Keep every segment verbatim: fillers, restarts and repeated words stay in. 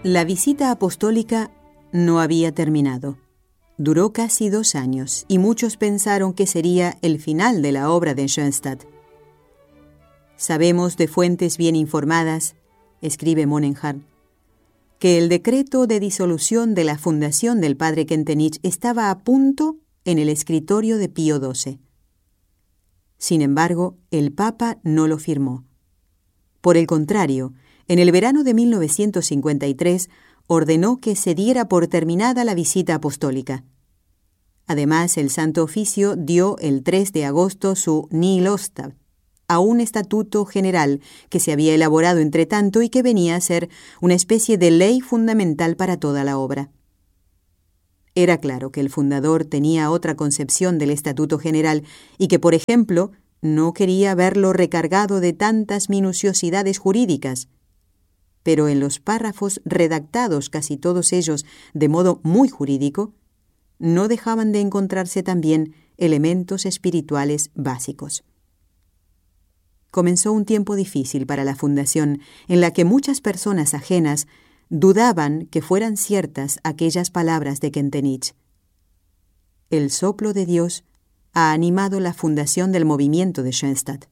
La visita apostólica no había terminado. Duró casi dos años y muchos pensaron que sería el final de la obra de Schoenstatt. Sabemos de fuentes bien informadas, escribe Monenhard, que el decreto de disolución de la fundación del padre Kentenich estaba a punto en el escritorio de Pío doce. Sin embargo, el Papa no lo firmó. Por el contrario, en el verano de mil novecientos cincuenta y tres ordenó que se diera por terminada la visita apostólica. Además, el Santo Oficio dio el tres de agosto su Nihil Ostat a un estatuto general que se había elaborado entre tanto y que venía a ser una especie de ley fundamental para toda la obra. Era claro que el fundador tenía otra concepción del estatuto general y que, por ejemplo, no quería verlo recargado de tantas minuciosidades jurídicas. Pero en los párrafos redactados, casi todos ellos de modo muy jurídico, no dejaban de encontrarse también elementos espirituales básicos. Comenzó un tiempo difícil para la fundación, en la que muchas personas ajenas dudaban que fueran ciertas aquellas palabras de Kentenich. El soplo de Dios ha animado la fundación del movimiento de Schoenstatt.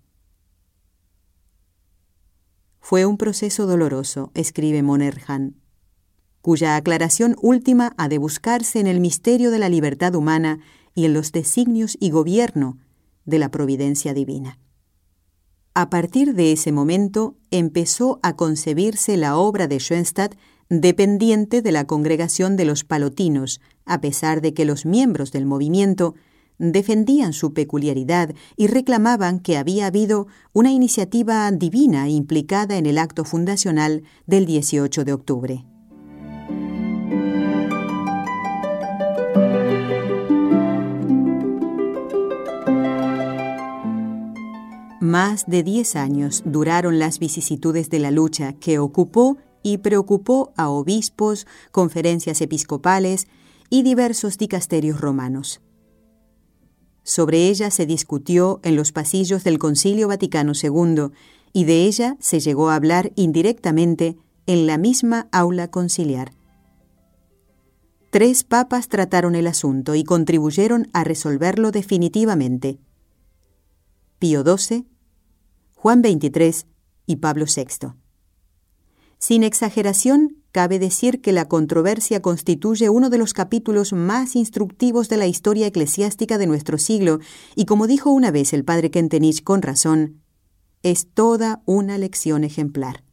Fue un proceso doloroso, escribe Monenhard, cuya aclaración última ha de buscarse en el misterio de la libertad humana y en los designios y gobierno de la providencia divina. A partir de ese momento empezó a concebirse la obra de Schoenstatt dependiente de la congregación de los palotinos, a pesar de que los miembros del movimiento defendían su peculiaridad y reclamaban que había habido una iniciativa divina implicada en el acto fundacional del dieciocho de octubre. Más de diez años duraron las vicisitudes de la lucha que ocupó y preocupó a obispos, conferencias episcopales y diversos dicasterios romanos. Sobre ella se discutió en los pasillos del Concilio Vaticano segundo y de ella se llegó a hablar indirectamente en la misma aula conciliar. Tres papas trataron el asunto y contribuyeron a resolverlo definitivamente: Pío doce, Juan veintitrés y Pablo sexto. Sin exageración, cabe decir que la controversia constituye uno de los capítulos más instructivos de la historia eclesiástica de nuestro siglo y, como dijo una vez el padre Kentenich con razón, es toda una lección ejemplar.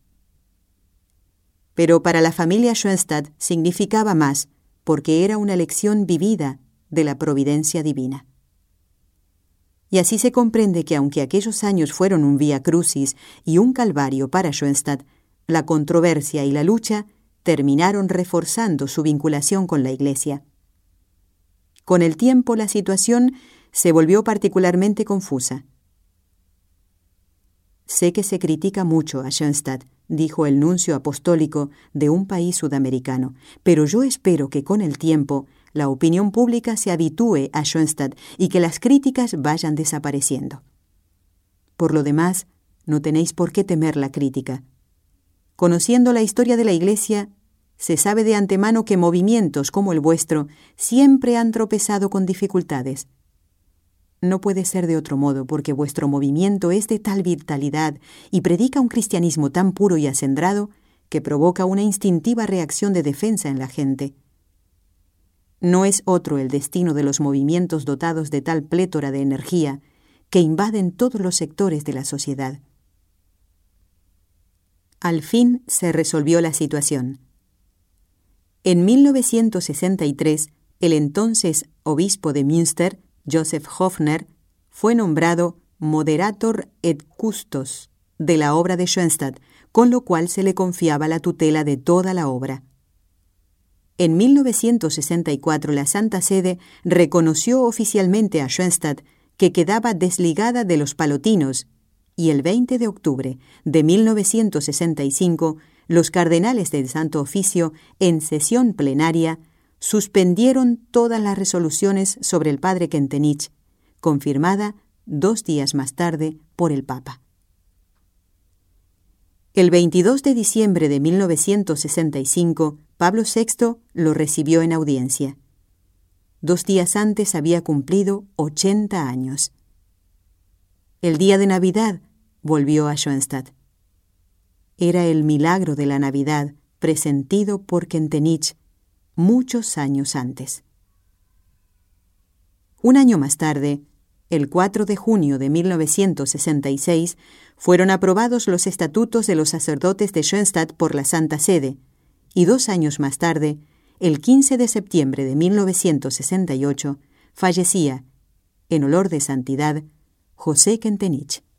Pero para la familia Schoenstatt significaba más, porque era una lección vivida de la providencia divina. Y así se comprende que aunque aquellos años fueron un vía crucis y un calvario para Schoenstatt, la controversia y la lucha terminaron reforzando su vinculación con la Iglesia. Con el tiempo la situación se volvió particularmente confusa. Sé que se critica mucho a Schoenstatt, dijo el nuncio apostólico de un país sudamericano, pero yo espero que con el tiempo la opinión pública se habitúe a Schoenstatt y que las críticas vayan desapareciendo. Por lo demás, no tenéis por qué temer la crítica. Conociendo la historia de la Iglesia, se sabe de antemano que movimientos como el vuestro siempre han tropezado con dificultades. No puede ser de otro modo, porque vuestro movimiento es de tal vitalidad y predica un cristianismo tan puro y acendrado que provoca una instintiva reacción de defensa en la gente. No es otro el destino de los movimientos dotados de tal plétora de energía que invaden todos los sectores de la sociedad. Al fin se resolvió la situación. En mil novecientos sesenta y tres, el entonces obispo de Münster, Joseph Hofner, fue nombrado Moderator et Custos de la obra de Schoenstatt, con lo cual se le confiaba la tutela de toda la obra. En mil novecientos sesenta y cuatro, la Santa Sede reconoció oficialmente a Schoenstatt, que quedaba desligada de los palotinos, y el veinte de octubre de mil novecientos sesenta y cinco, los cardenales del Santo Oficio, en sesión plenaria, suspendieron todas las resoluciones sobre el padre Kentenich, confirmada dos días más tarde por el Papa. El veintidós de diciembre de mil novecientos sesenta y cinco, Pablo sexto lo recibió en audiencia. Dos días antes había cumplido ochenta años. El día de Navidad volvió a Schoenstatt. Era el milagro de la Navidad presentido por Kentenich muchos años antes. Un año más tarde, el cuatro de junio de mil novecientos sesenta y seis, fueron aprobados los estatutos de los sacerdotes de Schoenstatt por la Santa Sede, y dos años más tarde, el quince de septiembre de mil novecientos sesenta y ocho, fallecía, en olor de santidad, José Kentenich.